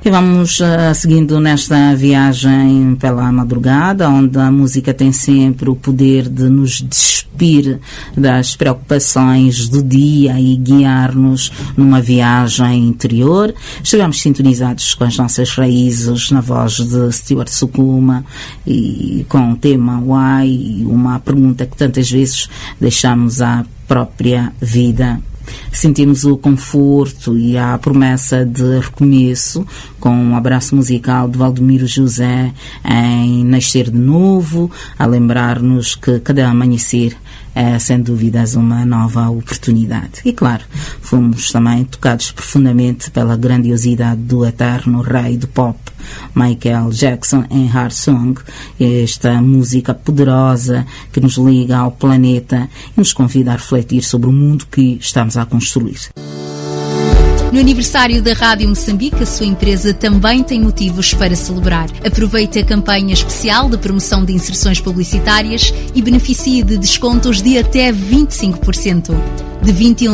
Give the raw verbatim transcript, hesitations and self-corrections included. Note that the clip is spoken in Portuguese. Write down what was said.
E vamos uh, seguindo nesta viagem pela madrugada, onde a música tem sempre o poder de nos despir das preocupações do dia e guiar-nos numa viagem interior. Estivemos sintonizados com as nossas raízes na voz de Stuart Sukuma e com o tema Why, uma pergunta que tantas vezes deixamos à própria vida. Sentimos o conforto e a promessa de recomeço com um abraço musical de Valdomiro José em Nascer de Novo, a lembrar-nos que cada amanhecer é, sem dúvidas, uma nova oportunidade. E, claro, fomos também tocados profundamente pela grandiosidade do eterno rei do pop, Michael Jackson, em Heart Song, esta música poderosa que nos liga ao planeta e nos convida a refletir sobre o mundo que estamos a construir. No aniversário da Rádio Moçambique, a sua empresa também tem motivos para celebrar. Aproveite a campanha especial de promoção de inserções publicitárias e beneficie de descontos de até vinte e cinco por cento. De vinte e um